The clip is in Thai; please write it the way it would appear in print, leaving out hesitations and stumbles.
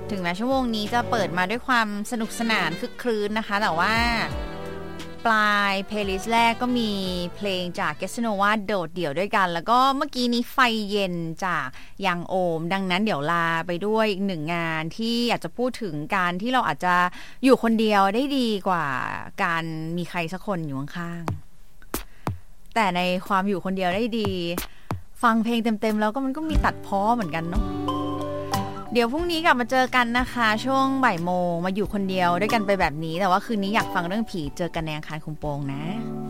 ถึงแม้ชั่วโมงนี้จะเปิดมาด้วยความสนุกสนานคึกครื้นนะคะแต่ว่าปลายเพลย์ลิสต์แรกก็มีเพลงจากเกสโนวาโดดเดี่ยวด้วยกันแล้วก็เมื่อกี้นี้ไฟเย็นจากยังโอมดังนั้นเดี๋ยวลาไปด้วยอีกหนึ่งงานที่อยากจะพูดถึงการที่เราอาจจะอยู่คนเดียวได้ดีกว่าการมีใครสักคนอยู่ข้างๆแต่ในความอยู่คนเดียวได้ดีฟังเพลงเต็มๆแล้วก็มันก็มีตัดพ้อเหมือนกันเนาะเดี๋ยวพรุ่งนี้กลับมาเจอกันนะคะช่วงบ่ายโมงมาอยู่คนเดียวด้วยกันไปแบบนี้แต่ว่าคืนนี้อยากฟังเรื่องผีเจอกันในอังคารคุมโปงนะ